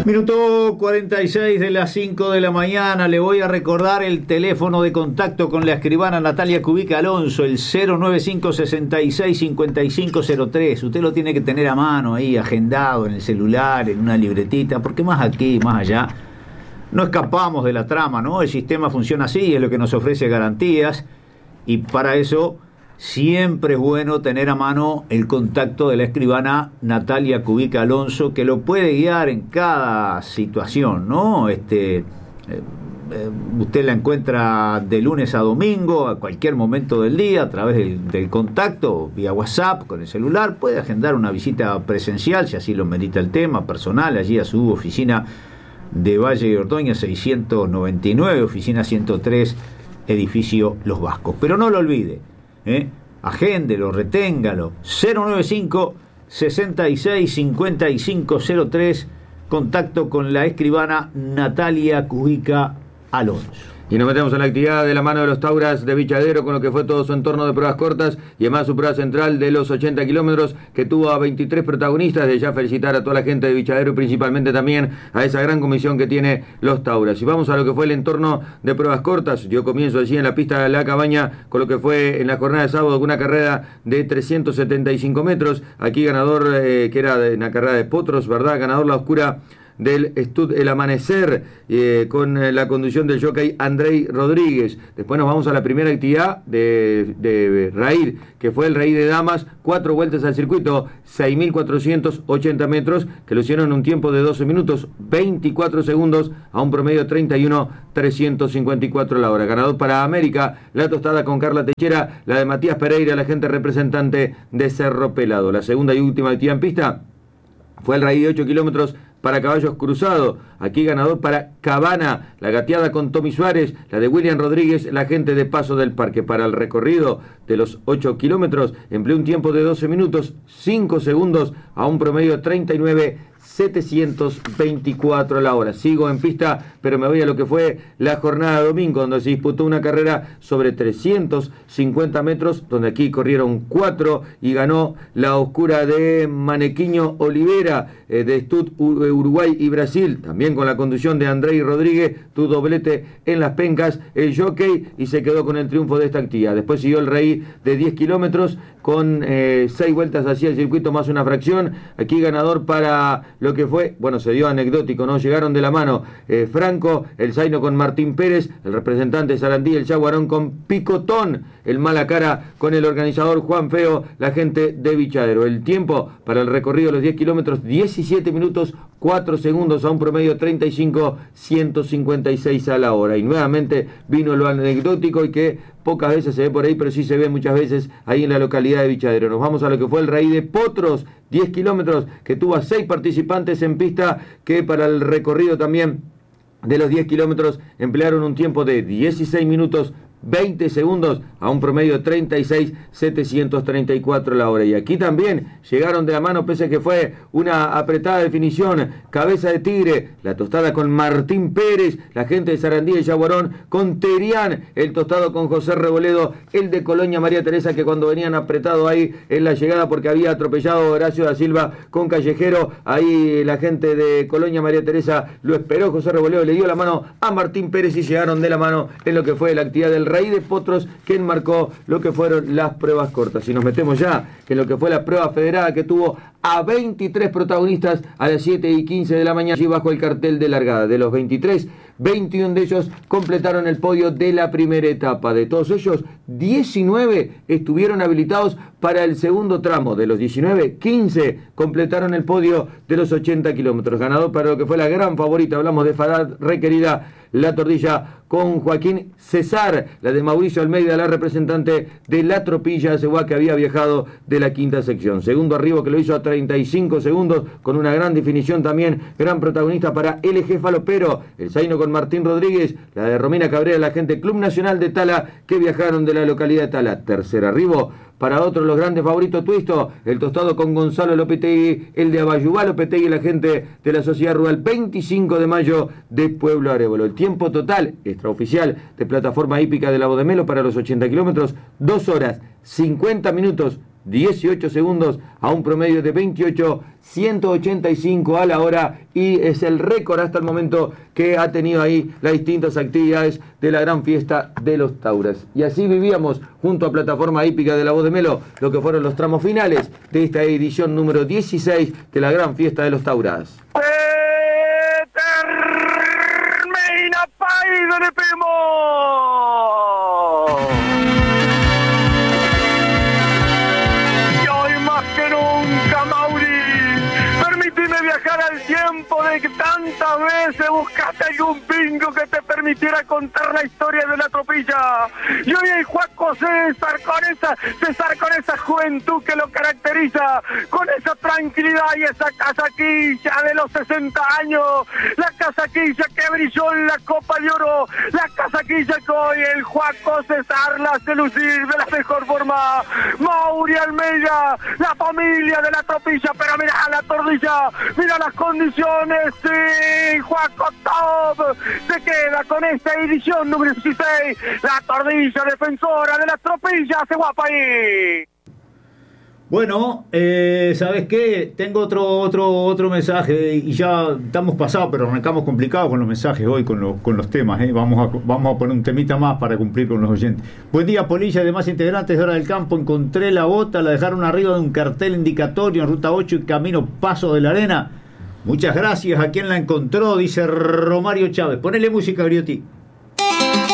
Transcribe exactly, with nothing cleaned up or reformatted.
Minuto cuarenta y seis de las cinco de la mañana. Le voy a recordar el teléfono de contacto con la escribana Natalia Cubica Alonso, el cero nueve cinco, sesenta y seis, cincuenta y cinco cero tres. Usted lo tiene que tener a mano ahí, agendado en el celular, en una libretita, porque más aquí, más allá, no escapamos de la trama, ¿no? El sistema funciona así, es lo que nos ofrece garantías, y para eso siempre es bueno tener a mano el contacto de la escribana Natalia Cubica Alonso, que lo puede guiar en cada situación, ¿no? Este, eh, eh, usted la encuentra de lunes a domingo, a cualquier momento del día, a través del, del contacto, vía WhatsApp, con el celular. Puede agendar una visita presencial, si así lo merita el tema, personal, allí a su oficina de Valle de Ordoña, seiscientos noventa y nueve, oficina ciento tres, edificio Los Vascos. Pero no lo olvide, ¿Eh? agéndelo, reténgalo, cero nueve cinco, sesenta y seis, cincuenta y cinco cero tres, contacto con la escribana Natalia Cubica Alonso. Y nos metemos en la actividad de la mano de los Tauras de Vichadero, con lo que fue todo su entorno de pruebas cortas y además su prueba central de los ochenta kilómetros, que tuvo a veintitrés protagonistas. De ya felicitar a toda la gente de Vichadero y principalmente también a esa gran comisión que tiene los Tauras. Y vamos a lo que fue el entorno de pruebas cortas. Yo comienzo allí en la pista de La Cabaña con lo que fue en la jornada de sábado, con una carrera de trescientos setenta y cinco metros. Aquí ganador, eh, que era de una carrera de potros, ¿verdad? Ganador La Oscura del Stud El Amanecer, eh, con eh, la conducción del jockey Andrei Rodríguez. Después nos vamos a la primera actividad de, de Raid, que fue el Raid de Damas, cuatro vueltas al circuito, seis mil cuatrocientos ochenta metros, que lo hicieron en un tiempo de doce minutos, veinticuatro segundos, a un promedio de treinta y uno, trescientos cincuenta y cuatro la hora. Ganador para América, la tostada con Carla Techera, la de Matías Pereira, la gente representante de Cerro Pelado. La segunda y última actividad en pista fue el Raid de ocho kilómetros para caballos cruzados. Aquí ganador para Cabana, la gateada con Tommy Suárez, la de William Rodríguez, la gente de Paso del Parque. Para el recorrido de los ocho kilómetros empleó un tiempo de doce minutos, cinco segundos, a un promedio de treinta y nueve, setecientos veinticuatro la hora. Sigo en pista, pero me voy a lo que fue la jornada de domingo, donde se disputó una carrera sobre trescientos cincuenta metros, donde aquí corrieron cuatro y ganó La Oscura de Manequiño Olivera, eh, de Stud Uruguay y Brasil, también con la conducción de Andrei Rodríguez, tu doblete en las pencas, el jockey, y se quedó con el triunfo de esta actividad. Después siguió el Rey de diez kilómetros con eh, seis vueltas hacia el circuito más una fracción. Aquí ganador para lo que fue, bueno, se dio anecdótico, ¿no? Llegaron de la mano eh, Franco, el Zaino con Martín Pérez, el representante de Sarandí, el Yaguarón con Picotón, el Mala Cara con el organizador Juan Feo, la gente de Vichadero. El tiempo para el recorrido de los diez kilómetros, diecisiete minutos, cuatro segundos, a un promedio treinta y cinco, ciento cincuenta y seis a la hora. Y nuevamente vino lo anecdótico, y que pocas veces se ve por ahí, pero sí se ve muchas veces ahí en la localidad de Vichadero. Nos vamos a lo que fue el Raid de Potros, diez kilómetros, que tuvo a seis participantes en pista, que para el recorrido también de los diez kilómetros emplearon un tiempo de dieciséis minutos, veinte segundos, a un promedio de treinta y seis, setecientos treinta y cuatro la hora. Y aquí también llegaron de la mano, pese a que fue una apretada definición, Cabeza de Tigre, la tostada con Martín Pérez, la gente de Sarandí y Yaguarón con Terián, el tostado con José Reboledo, el de Colonia María Teresa, que cuando venían apretado ahí en la llegada, porque había atropellado a Horacio da Silva con Callejero, ahí la gente de Colonia María Teresa lo esperó, José Reboledo le dio la mano a Martín Pérez y llegaron de la mano en lo que fue la actividad del Raid de Potros, que enmarcó lo que fueron las pruebas cortas. Y nos metemos ya en lo que fue la prueba federada, que tuvo a veintitrés protagonistas a las siete y quince de la mañana, allí bajo el cartel de largada. De los veintitrés, veintiuno de ellos completaron el podio de la primera etapa. De todos ellos, diecinueve estuvieron habilitados para el segundo tramo. De los diecinueve, quince completaron el podio de los ochenta kilómetros. Ganador para lo que fue la gran favorita, hablamos de Farad Requerida, la Tordilla, con Joaquín César, la de Mauricio Almeida, la representante de la Tropilla Ceguá, que había viajado de la quinta sección. Segundo arribo, que lo hizo a treinta y cinco segundos, con una gran definición también, gran protagonista para L G Falopero, el Zaino con Martín Rodríguez, la de Romina Cabrera, la gente Club Nacional de Tala, que viajaron de la localidad de Tala. Tercer arribo para otro de los grandes favoritos, Twisto, el tostado con Gonzalo Lopetegui, el de Abayubá Lopetegui, la gente de la Sociedad Rural, veinticinco de mayo de Pueblo Arévolo. El tiempo total extraoficial de plataforma hípica de la Bodemelo para los ochenta kilómetros, dos horas, cincuenta minutos, dieciocho segundos a un promedio de veintiocho ciento ochenta y cinco a la hora, y es el récord hasta el momento que ha tenido ahí las distintas actividades de la gran fiesta de los Tauras. Y así vivíamos junto a Plataforma Hípica de la Voz de Melo lo que fueron los tramos finales de esta edición número dieciséis de la gran fiesta de los Tauras. Termina País de Pemo. Y hoy más que nunca, Mauri, permitime viajar al tiempo de que tantas veces buscaste algún bingo que te permitiera contar la historia de la tropilla. Y hoy el Juaco César con esa, César con esa juventud que lo caracteriza, con esa tranquilidad y esa casaquilla de los sesenta años, la casaquilla que brilló en la Copa de Oro, la casaquilla que hoy el Juaco César la hace lucir de la mejor forma. Mauri Almeida, la familia de la tropilla, pero mira la tordilla, mira las condiciones, sí, Juaco Top se queda con esta edición número dieciséis, la tordilla defensora de la tropilla, hace guapa ahí. Bueno, eh, ¿sabes qué? Tengo otro otro otro mensaje y ya estamos pasados, pero arrancamos complicados con los mensajes hoy, con los con los temas. ¿eh? Vamos a vamos a poner un temita más para cumplir con los oyentes. Buen día, Polilla y demás integrantes de Hora del Campo. Encontré la bota, la dejaron arriba de un cartel indicatorio en Ruta ocho y camino Paso de la Arena. Muchas gracias a quien la encontró, dice Romario Chávez. Ponele música, Griotti.